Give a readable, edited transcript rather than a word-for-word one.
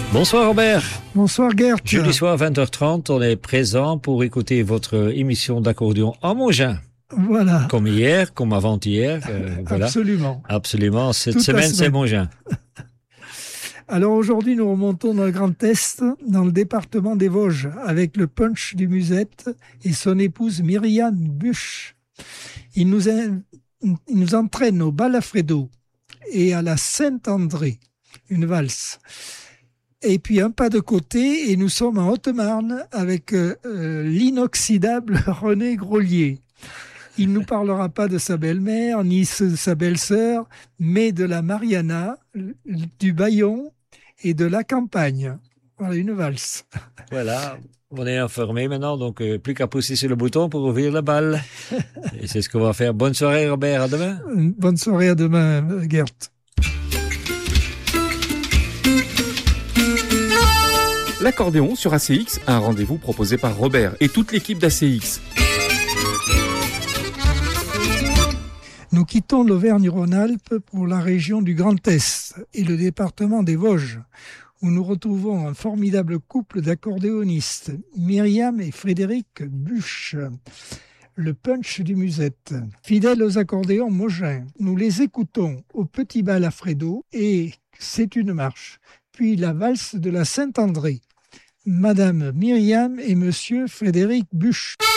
Bonsoir Robert. Bonsoir Gert. Jeudi soir 20h30, on est présent pour écouter votre émission d'accordéon en Mogin. Voilà. Comme hier, comme avant-hier. Voilà. Absolument. Absolument. Cette Toute semaine, c'est Mogin. Alors aujourd'hui, nous remontons dans le Grand Est, dans le département des Vosges, avec le punch du Musette et son épouse Myriam Buch. Il nous entraîne au Balafredo et à la Saint-André, une valse. Et puis un pas de côté, et nous sommes en Haute-Marne avec l'inoxydable René Grolier. Il ne nous parlera pas de sa belle-mère, ni de sa belle-sœur, mais de la Mariana, du Bayon et de la campagne. Voilà, une valse. Voilà, on est informé maintenant, donc plus qu'à pousser sur le bouton pour ouvrir la balle. Et c'est ce qu'on va faire. Bonne soirée Robert, à demain. Bonne soirée, à demain Gert. L'accordéon sur ACX, un rendez-vous proposé par Robert et toute l'équipe d'ACX. Nous quittons l'Auvergne-Rhône-Alpes pour la région du Grand Est et le département des Vosges, où nous retrouvons un formidable couple d'accordéonistes, Myriam et Frédéric Buch, le punch du Musette. Fidèles aux accordéons mogins, nous les écoutons au Petit Balafredo et C'est une marche, puis la valse de la Saint-André. Madame Myriam et Monsieur Frédéric Buch.